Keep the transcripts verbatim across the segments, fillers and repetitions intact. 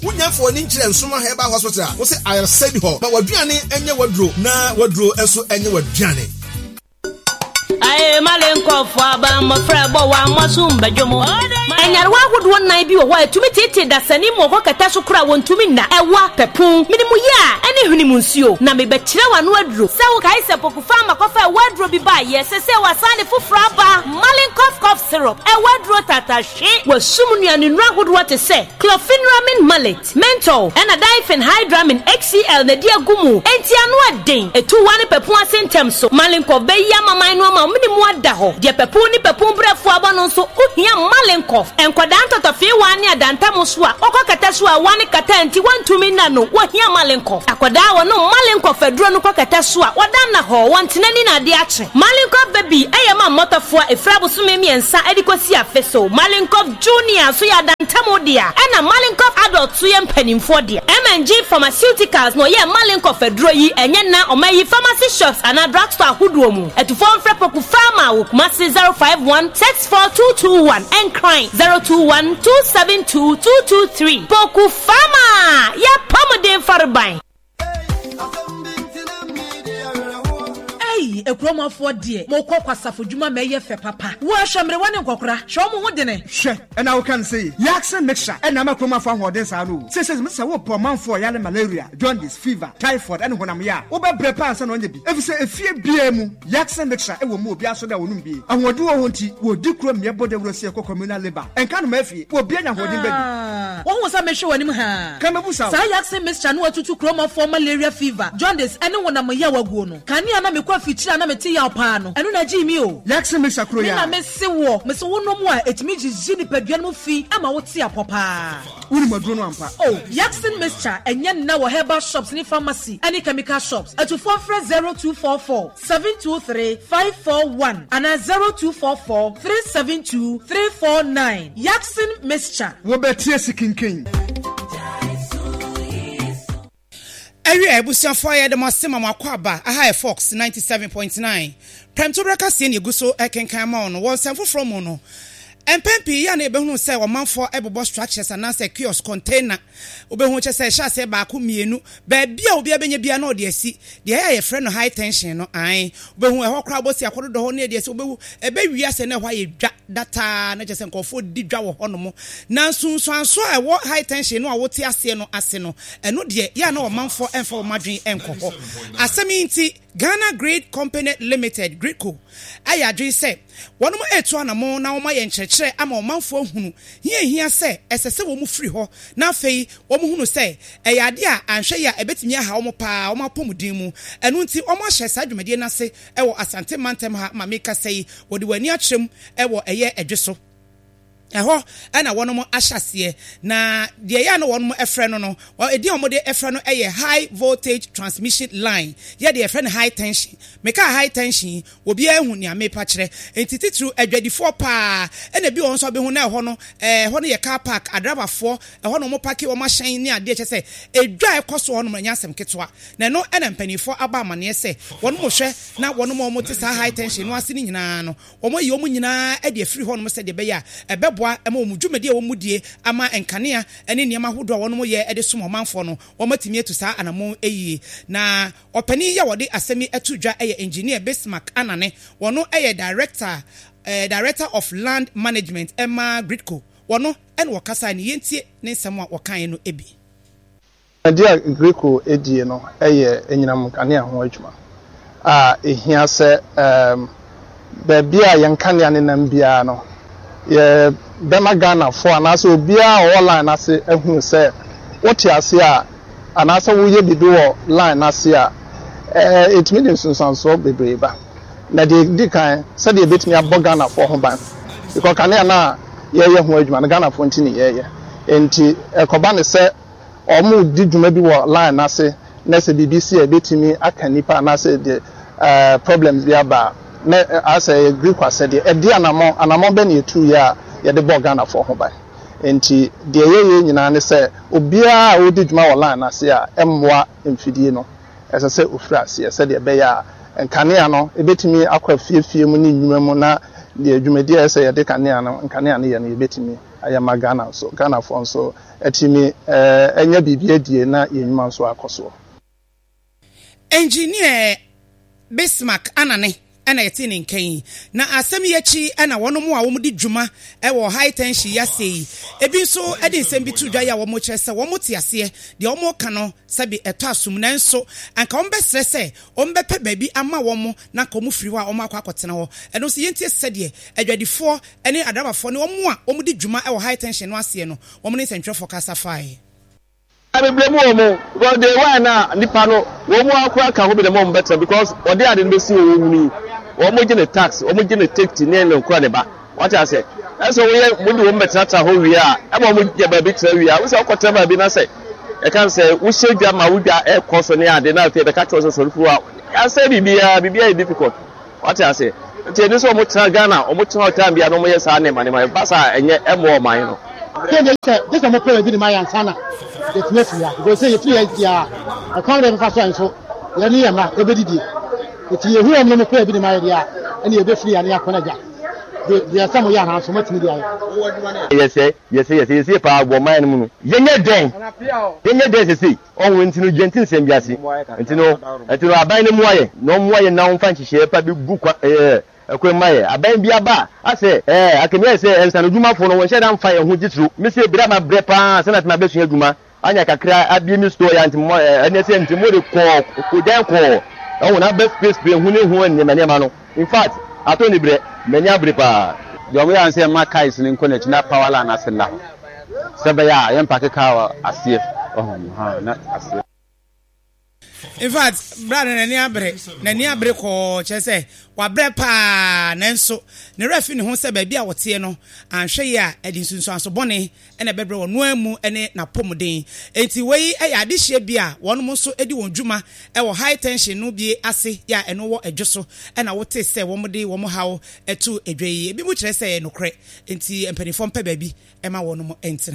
Wunya for ni nkyere nsoma heba hospital. Wo se I said ho. Ma waduane enye wadro na wadro enso enye waduane. Aye malenko fo aba mo frebo wa mosum badwomo. Enyarwa godo nan bi wo ho atumi tete dasani mo ko kata so kura wontumi na ewa pepun minimu ya ene hunimu nsuo na me bekire wa no aduro se wo kai se pokufa makofa wadro bi ba ye se se wasane fufura ba malenko cough syrup e wadro tata hwe wasum nuane nura godo te se clofenramin mallet menthol and a diphenhydramine H C L na dia gumu enti anu aden etu wane pepun asentem so malenko be ya mama no ma minimu ada ho de pepun ni pepun brefo aba no so ohia malenko enkwada ntotofie wane adanta muso a okokata so a wane kata enti wantumi na no wahia malenko akwada wo no malenko faduro no kokata so a wadanna ho wantenani na ade ache malenko baby ayema motofo efrabo so memiensa edikosi afeso malenko junior so ya danta modia ena malenko adult so ye mpanimfo de M and G pharmaceuticals no ye malenko faduro yi enye na omayi pharmacy shops ana drugstore huduo mu etufo mfrepoku farma wo kumasi zero five one six four two two one and crime zero two one two seven two two two three. Poku Fama, ya Pamadin Farabine. Hey, a chroma for dear, more cockasa for Juma Mayer fe papa. Wash a one and cockra, show me what dinner. She, and I can say, Yaxen mixture, and I'm a chroma for what this I do. Says Mister Whoop per month for yana malaria, jaundice, fever, typhoid, and when I'm ya. Over prepares and on the be. If you say a fear B M, Yaxen mixture, it will move Yaso that wouldn't be. And what do I want to will do crum your body will see a communal labor. And can Murphy will be a holding baby. What was I make sure anymore? Come up with some Yaxen mixture, no to chroma for malaria fever, jaundice, and one of my yawa gono. Can you not make coffee? Na me tia opano enu na ji mi o Yaxen mixture kro ya na me se wo me se wo no mo a etimi jiji ni paduan mo fi ama wo tia popa uri maduro no ampa oh Yaxen mixture enye na wo herbal shops ni pharmacy any chemical shops at four zero two four four seven two three five four one and zero two four four three seven two three four nine Yaxen mixture wo betie sikinkin Ewe ebusia for ye de masema makwaba aha Fox ninety-seven point nine Prime to breakfast in Yeguso ekenkan ma ono won semfo from ono Empempi ya na ebehunu se omanfo ebobo structures and answer kiosk container obehunu che se sha se ba ku mienu ba bia obi abenye bia na ode asi de ya ye friend no high tension no an obehunu ehwo kra bosi akodo ho na de asi obehu ebe wi se na hwa ye dwa data na che se nkofo di dwa wo hono mo na sunsu anso ewo high tension no a wote ase no ase no eno de ya na omanfo emfa omadwen enkoho asemi nti Ghana Grade Company Limited Greco aya dwen se wono mo etu anamo na wo ma ye nkyerkyere ama omanfo hunu hia hia se esese wo mu free ho na afei wo mu hunu se eyade a anhwe ya ebetimi aha wo mo pa wo ma pomudin mu enu nti wo mo hye sa dwumade na se ewo Asante Mantem ha ma meka sei wo de wani akyerem ewo eye edweso eho ana wono mo ahyase na de ya no wono mo efre no no edi omode efre no eye high voltage transmission line ye de efre no high tension meka high tension obi ehun ni amepa kire entititru adwadifo pa ena bi won so be hu na eho no eh ho no ye car park adrabafo eho no mo park wo ma hyan ni ade che se edwa ekoso wono mo nyasem ketwa na no ena mpanifo aba amane se wono mo hwe na wono mo mo te sa high tension no ase ni nyina no wo mo ye wo nyina e de free ho no mo se de be ya ebe ema omudwumade a womudie ama enkanea ene niam ahodo a wono ye ede som omanfo no womatimi etu saa anamo eyie na opani ya wode asemi etudwa eye engineer Bismarck Anane wono eye director eh, director of land management Emma Gridco wono ene wakasa ne yentie ne nsem a wakan no ebi Nadia Gridco edie no eye enyinam kanea ho adwuma a ehia se um bebia yenkanea ne nam bia no ye bema Ghana for anase obia online ase ehunu se wote ase a anase wo ye bibi wo line ase a eh it means sunsanso bebreba na de dikan se de betimi abo Ghana for ho ban because kan na ye ye ho adwuma na Ghana for ntini ye ye enti ekoba ne se omu di dwuma bi wo line ase na se B B C e betimi aka nipa na se de eh problems bi aba na ase Greek ase de e di anamo anamo be na etu ya ye de Ghana for ho ban enti de ye ye nyina ne se obia odi dwuma wo line ase a emmoa mfidie no ese se ofra ase se de be ya nkanea no ebetimi akwa fiefie mu ni nnwuma mu na de adwumadi ese ye de kanea no nkanea no ye no ebetimi ayama Ghana so Ghana for so etimi eh enya bibie die na yenyuma so akoso. Engineer Bismarck Anane ana yeti ne nkan na asem yechi ana wono mu a wo mudi dwuma e wo high tension yasei ebi nso e de nsem bi tudwa ya wo mo kyerese wo mo tiase de wo mo ka no sabi eto asum na nso anka wo mbesre se wo mbepe baabi ama wo mo na ka wo mu firi ho a wo makwa akotena ho eno so yentie sede adwadifo ene adabafo ne wo mo a wo mudi dwuma e wo high tension no ase no wo mo ne sentwefo kasa fai I blame woman because they were now Nipano, one more crack can be the mom better because what they didn't see me. Homogeneous tax, homogeneous take to nail and credit. What I say, that's all we do better how we are. I'm going to get a bit we are. We saw whatever I've been say. I can't say we should get my wood air cost on the air, they now take the catch us through. I say, be be difficult. What I say, this one much Ghana, or much time be a normal son, and my bassa and yet more mine. This is my prayer, my answer. It's next year. Because say three years, I can't have a fashion so. Yanima, everybody did. It's you who am not prayer be my idea, and you'll be free and Yakonaja. There are some of your so much media. Yes, yes, yes, yes, yes, yes, power, man. Younger day, younger day to see. Oh, when to gentle same Yassi, and to know, and to buy no more, no more now fancy shape, but book, eh. Akwemaye aban bia ba ase eh akemia se ensa no dwuma fo no wo shedan fire ho gitru mese bra ma bre pa senat ma besu adwuma anya kakra abie mi store ya ntimo ene se ntimo de ko ko dan ko o na best space bre hu ne hu ne mane ma no in fact ato ni bre manya bre pa yo we an se ma kai sin ko na china power la na sella sebe ya yem pakeka ase oh ha na ase. In fact, brother nani abre nani abre ko chese wa bre pa nanso ne refi ne ho se ba bia wote no anhwe ya edi sunsun aso bone ene bebre wono amu ene na pomuden enti wei e ya de hye bia wono mo so edi won dwuma e wo high tension no bie ase ya eno wo edwoso ena wote se wo mode wo mo hawo etu edwei ebi mu kire se no kre enti empanifo mpa ba bi e ma wono mo entina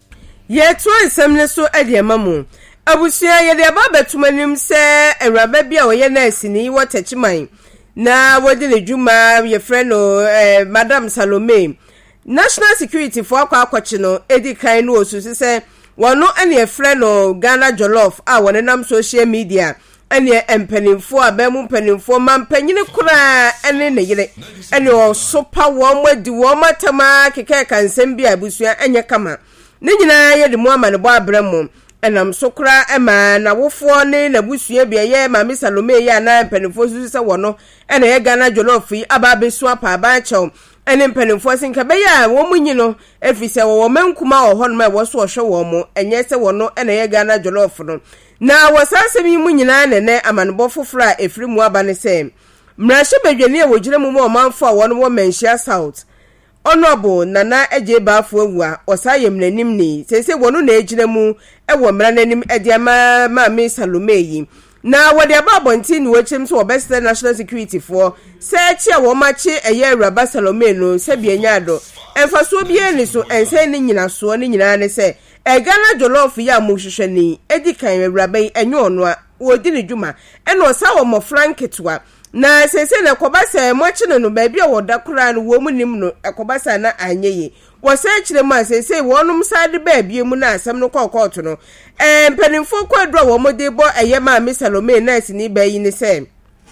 ye to nsem ne so edi emamu abusia ye de aba betumanim se awraba bia wo ye nurse ni wo tachiman na wodi le dwuma ye friend no eh, Madam Salome National Security for akwa akwachi no edi kan no osusi se wono ene ye friend no Ghana Jollof a wone nam social media ene empanimfo abamu mpanimfo mampanyine kura ene ne yire ene o sopa wo madi wo matama keke kansem bia abusia enye kama ne nyina ye de mu amane bo abramo enam sokra ema na wofo ne na busua bia ye Mami Salome ya na mpanimfo susu se wono ene ye Ghana Jollof yi aba besu apa aba chew ene mpanimfo sinka be ya wo munyi no efise wo mankuma wo hono ma wo so hwe wo mo enye se wono ene ye Ghana Jollof no na wasase mi munyina ne ne amanbo fofora efiri mu aba ne se mrahye bedwane e wogire mu mo manfo a wono wo Manhyia South Honorable Nana Eje Bafo Awua osayem nanim ni sese wono na ejire mu e wo mra nanim e dia ma Mami Salome yi na wode ababonti ni wechim so best national security for search a wo machi eye Awuraba Salome no se bianya do emfaso bie ni so ense ni nyina so ni nyina ne se e Ghana Jollof ya mu hwehwe ni edi kan Awuraba yi enyo no a wodi ni dwuma e no sa wo mo franketwa na sese na kobasa mochi no baabi a woda kura no wo munim no ekobasa na anyeye wo se kire ma sese wonum sade baabi mu na asem no kokoto no eh mpanimfo kwadro wo mode bo eye Mami Salome nurse ni bayi ni se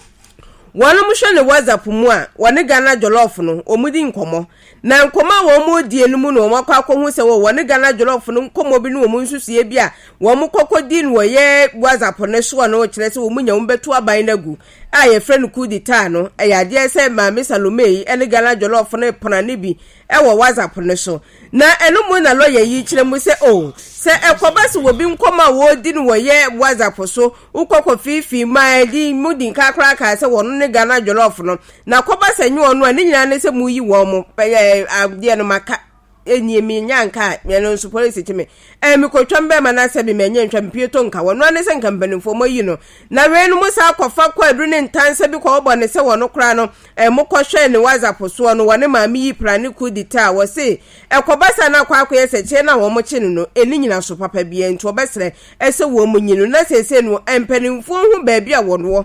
wonum hwe ne WhatsApp mu a wone Ghana Jollof no omudi nkomo na nkoma wo mu die no mu no makwa akwo se wo wone Ghana Jollof no nkomo bi no mu nsusuye bi a wo mu kokodi no ye WhatsApp ne so no kire se wo mu nya wo betu aban na gu a ye friend ku di ta no e ya de se Mami Salome yi ene Ghana Jollof no pona ne bi e wo WhatsApp ne so na eno mu na lawyer yi kire mu se o se ekobase wo bi nkoma wo di no ye WhatsApp so ukoko fifi ma di mu di kakra ka se wo no Ghana Jollof no na kobase nyi ono ani nyina ne se mu yi wo mo eh ade no maka eni mi nyanka me no so police timi eh mi ko twambe ma na se bi menye ntwam pieto nka wo no ne se nka mbanimfo mo yi no na we no mu sa kofa kwadu ne ntanse bi ko obo ne se wo no kra no eh mo ko hwe ne WhatsApp so no wone ma mi yi plani ku dita wo se ekobasa na kwa akwa se che na wo mo chi no eni nyina so papa bi ento obesre ese wo mo nyinu na se se no empanimfo hu ba bi a wo no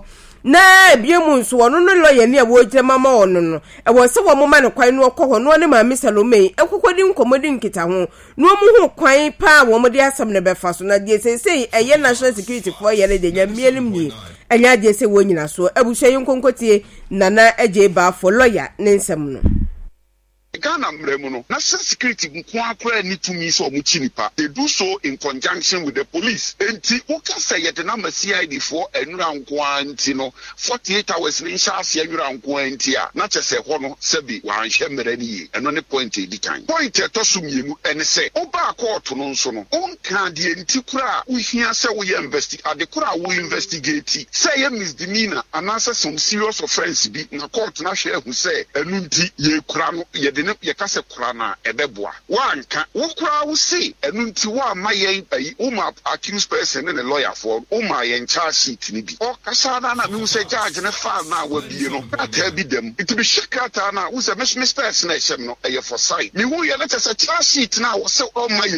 na biemu nso wono no lawyer ne wo gyina mama wono no e wo se wo moma ne kwan no kɔ hɔ no ne maame Salome ekokodi nkomodi nkita ho no mu ho kwan pa wo mo de asam ne befa so na de sesei eye national security for yele de nyamielim ni anya de se wo nyina so abuhwe nkonkotie nana eje ba for lawyer ne nsam no Ghana mremu national security nko akora ni tumi so omuchi nipa. They do so in conjunction with the police. Enti woka say yet na C I D for enura nko anti no forty-eight hours ni sha ase enura nko anti a na chese ho no sebi wan hwe mre ni ye. Eno ne point e di kan. Point e to so mienu ene se oba court no nso no on kan de enti kura wo hia se wo ye investigate ade kura wo investigate say ye misdemeanor anasa some serious offense bi na court na hwe hu se enu nti ye kura no ye de ye kase kura na ebeboa wanka wo kura wo si enu nti wa ma ye ayi wo ma accused person ne lawyer for wo ma ye charge sheet ni bi o kasa na na mi se judge ne file na wa bi no ata bi dem it be shikata na wo se mister person na shem no e for side mi wo ye na se charge sheet na wo se o ma